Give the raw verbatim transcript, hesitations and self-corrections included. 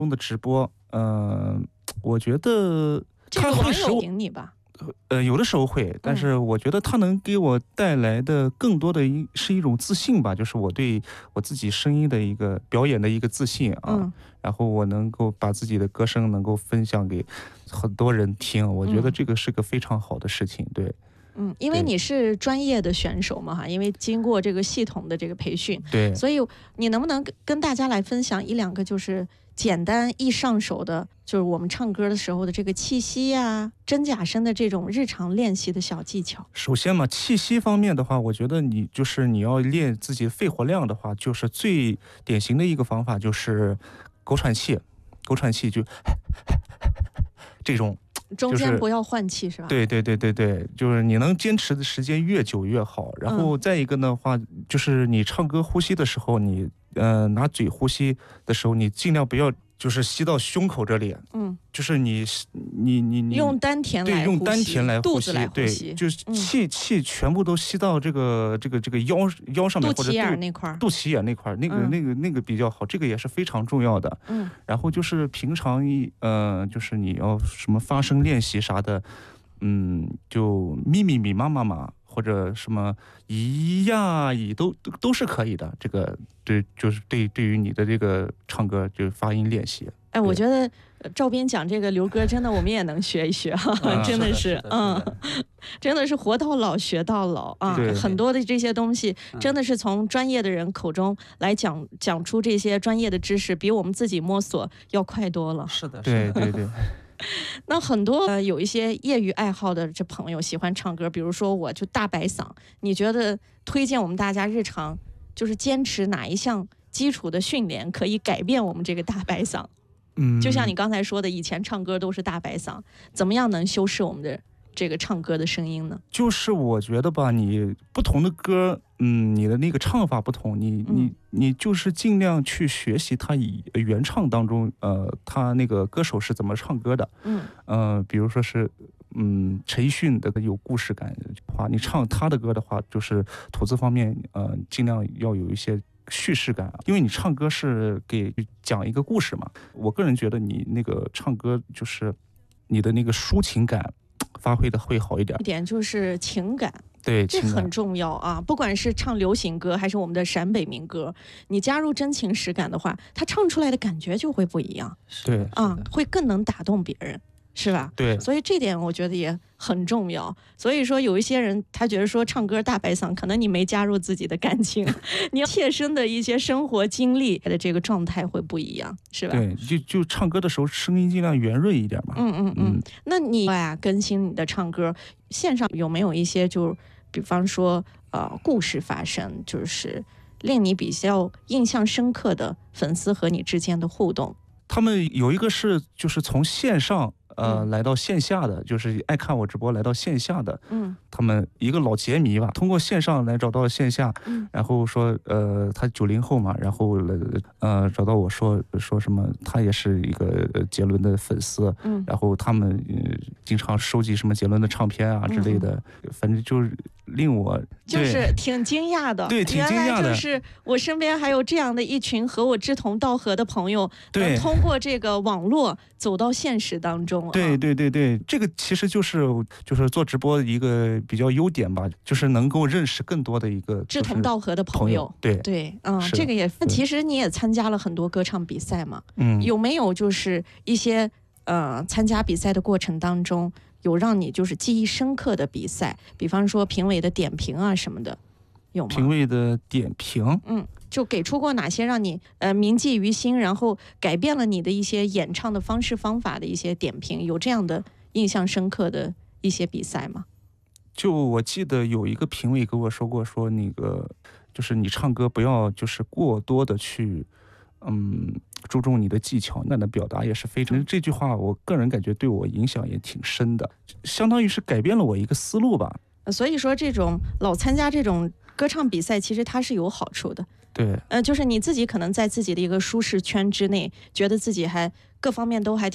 中的直播，呃，我觉得它会使我你吧。 呃，有的时候会，但是我觉得它能给我带来的更多的一是一种自信吧，就是我对我自己声音的一个表演的一个自信啊， 嗯、 然后我能够把自己的歌声能够分享给很多人听，我觉得这个是个非常好的事情，对。 嗯，因为你是专业的选手嘛哈，因为经过这个系统的这个培训， 对， 所以你能不能跟大家来分享一两个就是简单易上手的，就是我们唱歌的时候的这个气息呀、啊、真假声的这种日常练习的小技巧？ 首先嘛，气息方面的话，我觉得你就是你要练自己的肺活量的话，就是最典型的一个方法就是狗喘气，狗喘气就这种。 中间不要换气是吧？ 对对对对对，就是你能坚持的时间越久越好。然后再一个的话，嗯、就是你唱歌呼吸的时候，你呃拿嘴呼吸的时候，你尽量不要就是吸到胸口这里， 嗯， 就是你你你你用丹田来呼吸， 对，用丹田来呼吸， 对， 就是气、嗯、气全部都吸到这个这个这个腰腰上面或者肚脐眼那块， 肚脐眼那块，那个、嗯、那个那个比较好，这个也是非常重要的。 嗯， 然后就是平常一呃，就是你要什么发声练习啥的，嗯，就咪咪咪妈妈嘛。或者什么咿呀咿都都都是可以的，这个对，就是对对于你的这个唱歌就是发音练习。 哎，我觉得赵斌讲这个刘歌真的我们也能学一学哈、啊，真的是，嗯，真的是活到老学到老啊！很多的这些东西真的是从专业的人口中来讲讲出这些专业的知识，比我们自己摸索要快多了。 是的， 对对对。 那很多呃有一些业余爱好的这朋友喜欢唱歌，比如说我就大白嗓，你觉得推荐我们大家日常就是坚持哪一项基础的训练可以改变我们这个大白嗓？ 嗯， 就像你刚才说的，以前唱歌都是大白嗓，怎么样能修饰我们的这个唱歌的声音呢？ 就是我觉得吧，你不同的歌，嗯，你的那个唱法不同，你你、嗯、你就是尽量去学习他以原唱当中，呃，他那个歌手是怎么唱歌的， 嗯， 呃，比如说是，嗯，陈奕迅的有故事感的话，你唱他的歌的话，就是吐字方面，呃，尽量要有一些叙事感，因为你唱歌是给讲一个故事嘛。我个人觉得你那个唱歌就是你的那个抒情感发挥的会好一点， 一点就是情感， 对， 这很重要啊！不管是唱流行歌还是我们的陕北民歌，你加入真情实感的话，他唱出来的感觉就会不一样， 对啊，会更能打动别人。是吧？ 对， 所以这点我觉得也很重要。所以说，有一些人他觉得说唱歌大白嗓，可能你没加入自己的感情，你切身的一些生活经历的这个状态会不一样，是吧？ 对，就就唱歌的时候声音尽量圆润一点嘛。 嗯嗯嗯。那你呀，更新你的唱歌，线上有没有一些就比方说呃故事发生，就是令你比较印象深刻的粉丝和你之间的互动？ 他们有一个是就是从线上。呃， 嗯、 来到线下的就是爱看我直播来到线下的， 嗯， 他们一个老杰迷吧，通过线上来找到线下， 嗯， 然后说，呃，他九零后嘛，然后呃找到我说说什么，他也是一个杰伦的粉丝， 嗯， 然后他们、呃、经常收集什么杰伦的唱片啊之类的，嗯、反正就是令我就是挺惊讶的， 对，挺惊讶的， 就是我身边还有这样的一群和我志同道合的朋友， 对， 通过这个网络走到现实当中。 对对对对，这个其实就是就是做直播一个比较优点吧，就是能够认识更多的一个志同道合的朋友。 友对对，嗯，这个也。其实你也参加了很多歌唱比赛嘛， 嗯， 有没有就是一些呃参加比赛的过程当中，有让你就是记忆深刻的比赛，比方说评委的点评啊什么的，有吗？ 评委的点评， 嗯。就给出过哪些让你呃铭记于心，然后改变了你的一些演唱的方式方法的一些点评，有这样的印象深刻的一些比赛吗？ 就我记得有一个评委跟我说过，说那个就是你唱歌不要就是过多的去嗯注重你的技巧，那的表达也是非常。这句话我个人感觉对我影响也挺深的，相当于是改变了我一个思路吧。 所以说这种老参加这种歌唱比赛，其实它是有好处的。 对， 呃，就是你自己可能在自己的一个舒适圈之内，觉得自己还各方面都还